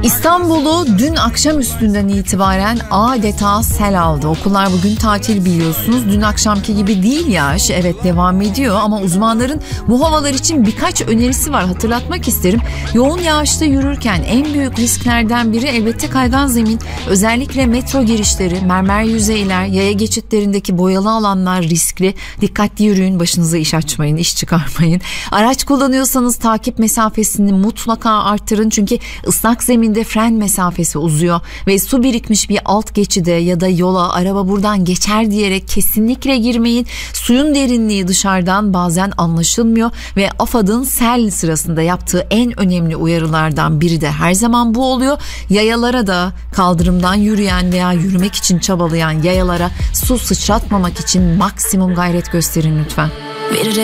İstanbul'u dün akşam üstünden itibaren adeta sel aldı. Okullar bugün tatil biliyorsunuz. Dün akşamki gibi değil yağış. Evet, devam ediyor ama uzmanların bu havalar için birkaç önerisi var. Hatırlatmak isterim. Yoğun yağışta yürürken en büyük risklerden biri elbette kaygan zemin. Özellikle metro girişleri, mermer yüzeyler, yaya geçitlerindeki boyalı alanlar riskli. Dikkatli yürüyün, başınıza iş açmayın, iş çıkarmayın. Araç kullanıyorsanız takip mesafesini mutlaka arttırın. Çünkü ıslak zeminde fren mesafesi uzuyor ve su birikmiş bir alt geçide ya da yola araba buradan geçer diyerek kesinlikle girmeyin. Suyun derinliği dışarıdan bazen anlaşılmıyor ve AFAD'ın sel sırasında yaptığı en önemli uyarılardan biri de her zaman bu oluyor. Yayalara da, kaldırımdan yürüyen veya yürümek için çabalayan yayalara su sıçratmamak için maksimum gayret gösterin lütfen.